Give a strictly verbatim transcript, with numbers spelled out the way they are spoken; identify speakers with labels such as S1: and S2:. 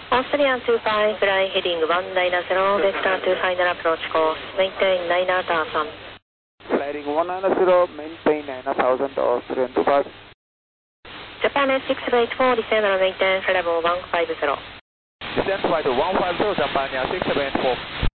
S1: Austrian two five, fly heading one nine zero, vector to final approach course, maintain nine thousand.
S2: Flying one nine zero, maintain nine thousand, Austrian two five.
S1: Japan six eight four, descend and maintain level one five zero.
S2: Descent flight one five zero, Japan six eight four.